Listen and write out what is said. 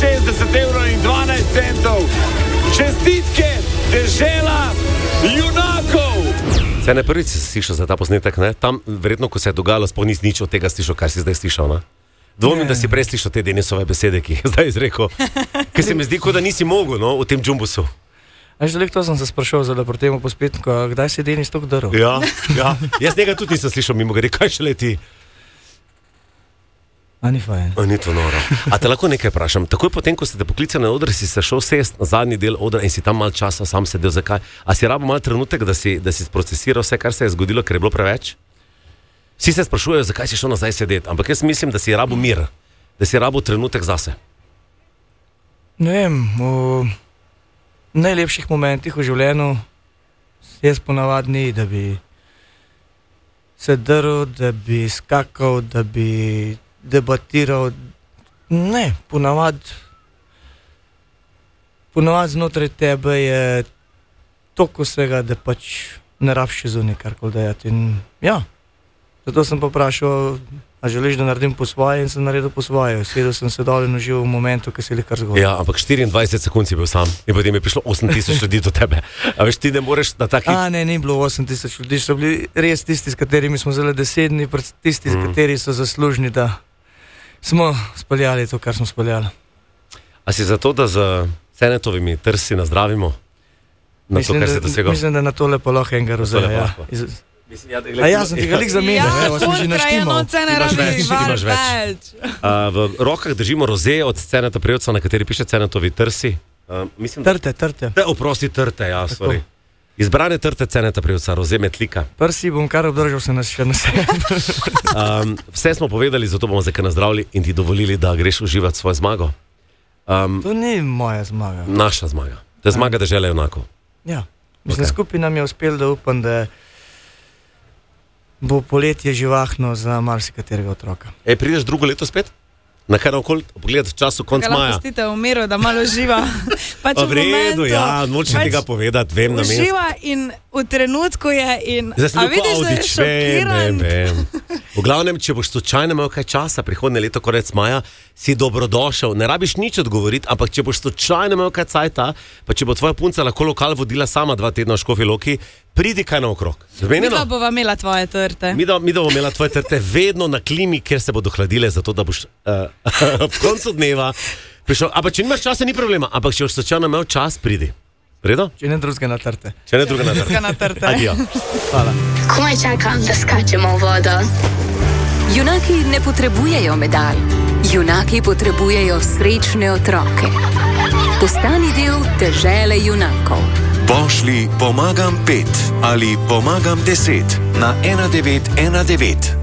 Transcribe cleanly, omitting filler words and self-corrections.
€63,12. Čestitke, dežela junakov. Se ne prvič si slišal za ta posnetek, ne? Tam verjetno, ko se je dogajalo, sploh nisi nič od tega slišal, kar si zdaj slišal, ne? Dvomim, da si prej slišal te Denisove besede, ki je zdaj izrekel. Ker se mi zdi, kot da nisi mogel, no, v tem džumbusu. To sem se sprašal, da pri tem pospetku, kdaj si Denis tako drl? Ja. Jaz njega tudi nisem slišal, mimo grede, kaj še leti. A ni fajn. Ni to noro. A te lahko nekaj vprašam? Takoj potem, ko ste te poklicali na oder, si se šel sest na zadnji del odra in si tam malo časa sam sedel. Zakaj? A si rabo malo trenutek, da si sprocesiral vse, kar se je zgodilo, ker je bilo preveč? Vsi se sprašujejo, zakaj si šel nazaj sedeti, ampak jaz mislim, da si rabo mir, da si rabo trenutek zase. Ne vem, v najlepših momentih v življenju jaz ponavadi ni, da bi se drl, da bi skakal, da bi debatiral. Ne, ponavadi znotraj tebe je toliko vsega, da pač ne rabiš še zunaj karkoli dejati. Ja, zato sem pa vprašal, a želiš, da naredim po svoje, in sem naredil po svoje. Sedel sem se dol in užival v momentu, ki se je kar zgodil. Ja, ampak 24 sekund si bil sam in potem je prišlo 8,000 ljudi do tebe. A veš, ti ne moreš na taki... Ne, ni bilo 8,000 ljudi, so bili res tisti, s katerimi smo zelo 10 dni, tisti, s kateri so zaslužni, da smo speljali to, kar smo speljali. A si zato, da z Cenetovimi trsi nazdravimo? Mislim, da na tole pa lahko enega rozeja. Jaz sem tega lik zamenil. Ti imaš več. V rokah držimo rozeje od Ceneta Prevca, na kateri piše Cenetovi trsi. Trte. Oprosti, trte, ja, sorry. Izbrane trte Ceneta Prevca, roze metlika. Prsi bom kar obdržal se še na sebe. Vse smo povedali, zato bomo zdaj nazdravili in ti dovolili, da greš uživati svojo zmago. To ni moja zmaga. Naša zmaga. To je zmaga dežele junakov. Ja, mislim, skupaj nam je uspel, da upam, da bo poletje živahno za marsikaterega otroka. Prideš drugo leto spet? Na kar okoli pogledati v času konc maja. Pustite v miru, da malo živa. V redu, ja, nočem tega povedati, vem na mestu. Živa in v trenutku je in... Zdaj sem bil Audič, vem. V glavnem, če boš slučajno imel kaj časa, prihodnje leto, konec maja, si dobrodošel. Ne rabiš nič odgovoriti, ampak če boš slučajno imel kaj cajta, pa če bo tvoja punca lahko lokal vodila sama 2 tedna v Škofji Loki, pridi kaj naokrog. Midva bova imela tvoje trte. Midva bova imela tvoje trte vedno na klimi, kjer se bodo hladile, zato da boš v koncu dneva prišel. Ampak če nimaš časa, ni problema, ampak če boš slučajno imel čas, pridi. Vredo? Če ne drugega na trte. Adijo. Hvala. Komaj čakam, da skačemo v vodo. Junaki ne potrebujejo medalj. Junaki potrebujejo srečne otroke. Postani del dežele junakov. Pošlji pomagam 5 ali pomagam 10 na 1919.